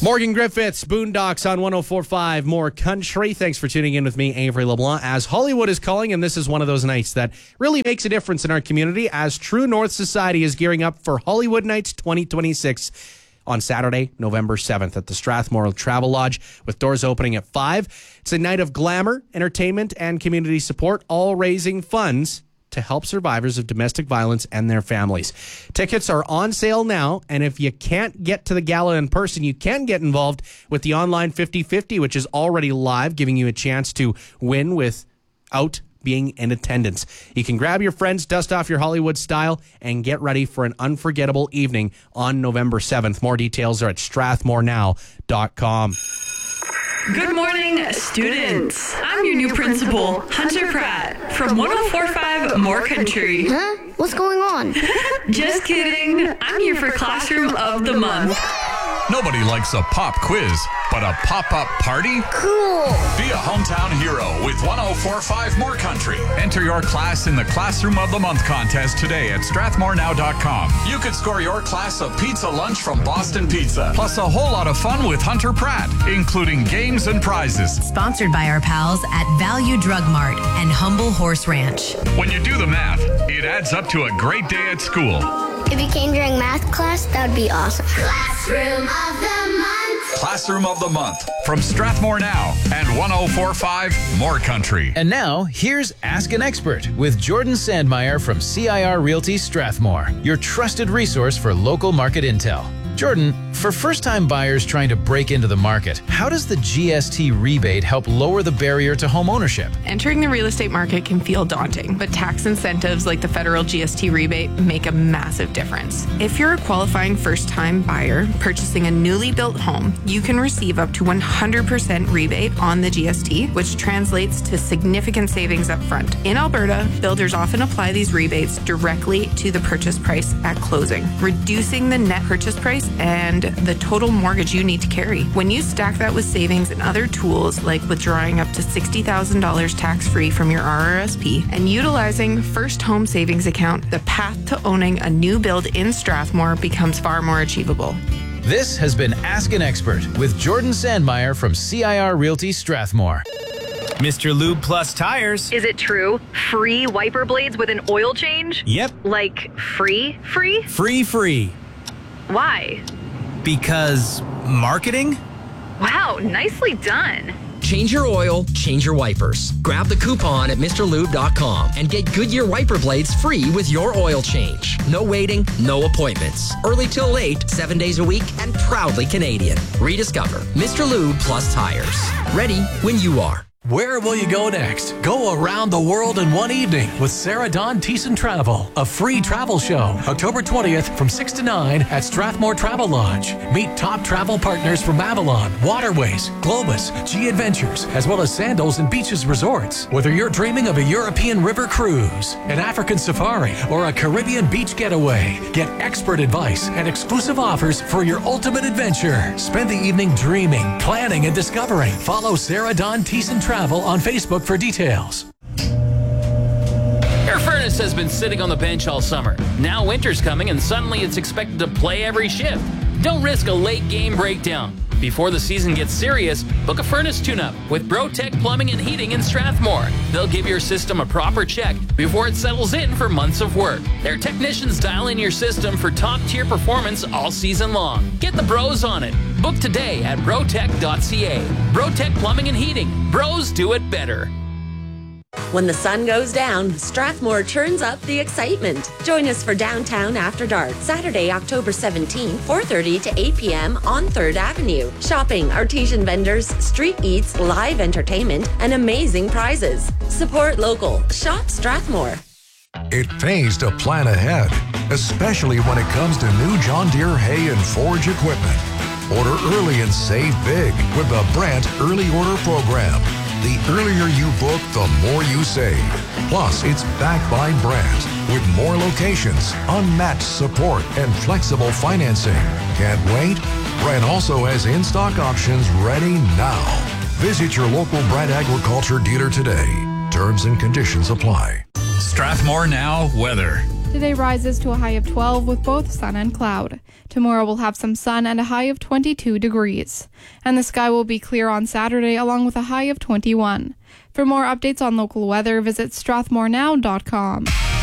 Morgan Griffiths, Boondocks on 104.5 More Country. Thanks for tuning in with me, Avery LeBlanc, as Hollywood is calling, and this is one of those nights that really makes a difference in our community as True North Society is gearing up for Hollywood Nights 2026 on Saturday, November 7th at the Strathmore Travel Lodge, with doors opening at 5. It's a night of glamour, entertainment, and community support, all raising funds to help survivors of domestic violence and their families. Tickets are on sale now, and if you can't get to the gala in person, you can get involved with the online 50/50, which is already live, giving you a chance to win without being in attendance. You can grab your friends, dust off your Hollywood style, and get ready for an unforgettable evening on November 7th. More details are at strathmorenow.com. Good morning, students. I'm your new principal, Hunter Pratt, from 104.5 More Country. Huh? What's going on? Just kidding. I'm here for Classroom of the Month. Nobody likes a pop quiz, but a pop-up party? Cool. Be a hometown hero with 104.5 More Country. Enter your class in the Classroom of the Month contest today at strathmorenow.com. You could score your class a pizza lunch from Boston Pizza, plus a whole lot of fun with Hunter Pratt, including games and prizes. Sponsored by our pals at Value Drug Mart and Humble Horse Ranch. When you do the math, it adds up to a great day at school. If you came during math class, that would be awesome. Classroom of the Month. Classroom of the Month from Strathmore Now and 104.5 More Country. And now, here's Ask an Expert with Jordan Sandmeyer from CIR Realty Strathmore, your trusted resource for local market intel. Jordan, for first-time buyers trying to break into the market, how does the GST rebate help lower the barrier to home ownership? Entering the real estate market can feel daunting, but tax incentives like the federal GST rebate make a massive difference. If you're a qualifying first-time buyer purchasing a newly built home, you can receive up to 100% rebate on the GST, which translates to significant savings up front. In Alberta, builders often apply these rebates directly to the purchase price at closing, reducing the net purchase price and the total mortgage you need to carry. When you stack that with savings and other tools like withdrawing up to $60,000 tax-free from your RRSP and utilizing First Home Savings Account, the path to owning a new build in Strathmore becomes far more achievable. This has been Ask an Expert with Jordan Sandmeyer from CIR Realty Strathmore. Mr. Lube Plus Tires. Is it true? Free wiper blades with an oil change? Yep. Like free? Free. Why? Because marketing? Wow, nicely done. Change your oil, change your wipers. Grab the coupon at MrLube.com and get Goodyear wiper blades free with your oil change. No waiting, no appointments. Early till late, 7 days a week, and proudly Canadian. Rediscover Mr. Lube Plus Tires. Ready when you are. Where will you go next? Go around the world in one evening with Sarah Dawn Thiessen Travel, a free travel show, October 20th from 6 to 9 at Strathmore Travel Lodge. Meet top travel partners from Avalon, Waterways, Globus, G Adventures, as well as Sandals and Beaches Resorts. Whether you're dreaming of a European river cruise, an African safari, or a Caribbean beach getaway, get expert advice and exclusive offers for your ultimate adventure. Spend the evening dreaming, planning, and discovering. Follow Sarah Dawn Thiessen Travel on Facebook for details. Air Furnace has been sitting on the bench all summer. Now winter's coming and suddenly it's expected to play every shift. Don't risk a late game breakdown. Before the season gets serious, book a furnace tune-up with BroTech Plumbing and Heating in Strathmore. They'll give your system a proper check before it settles in for months of work. Their technicians dial in your system for top-tier performance all season long. Get the bros on it. Book today at brotech.ca. BroTech Plumbing and Heating. Bros do it better. When the sun goes down, Strathmore turns up the excitement. Join us for Downtown After Dark, Saturday, October 17, 4:30 to 8 p.m. on 3rd Avenue. Shopping, artesian vendors, street eats, live entertainment, and amazing prizes. Support local. Shop Strathmore. It pays to plan ahead, especially when it comes to new John Deere hay and forage equipment. Order early and save big with the Brandt Early Order Program. The earlier you book, the more you save. Plus, it's backed by Brandt with more locations, unmatched support, and flexible financing. Can't wait? Brandt also has in-stock options ready now. Visit your local Brandt Agriculture dealer today. Terms and conditions apply. Strathmore Now weather. Today rises to a high of 12 with both sun and cloud. Tomorrow we'll have some sun and a high of 22 degrees. And the sky will be clear on Saturday along with a high of 21. For more updates on local weather, visit strathmorenow.com.